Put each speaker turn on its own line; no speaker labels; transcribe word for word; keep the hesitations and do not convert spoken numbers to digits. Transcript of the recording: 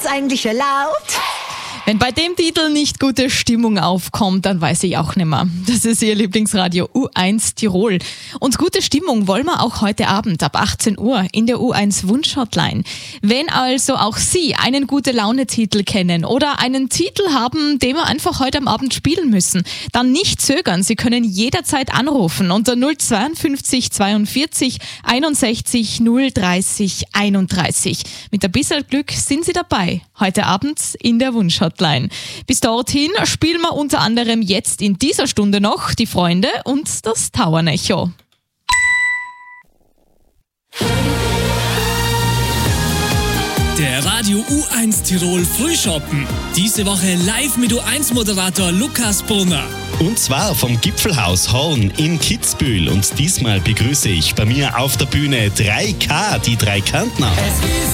eigentlich erlaubt?
Wenn bei dem Titel nicht gute Stimmung aufkommt, dann weiß ich auch nicht mehr. Das ist Ihr Lieblingsradio U eins Tirol. Und gute Stimmung wollen wir auch heute Abend ab achtzehn Uhr in der U eins Wunsch-Hotline. Wenn also auch Sie einen Gute-Laune-Titel kennen oder einen Titel haben, den wir einfach heute am Abend spielen müssen, dann nicht zögern. Sie können jederzeit anrufen unter null zweiundfünfzig zweiundvierzig einundsechzig null dreißig einunddreißig. Mit ein bisschen Glück sind Sie dabei. Heute Abend in der Wunsch-Hotline. Bis dorthin spielen wir unter anderem jetzt in dieser Stunde noch die Freunde und das Tauernecho.
Der Radio U eins Tirol Frühschoppen. Diese Woche live mit U eins Moderator Lukas Brunner.
Und zwar vom Gipfelhaus Horn in Kitzbühel. Und diesmal begrüße ich bei mir auf der Bühne drei K, die drei Kärntner.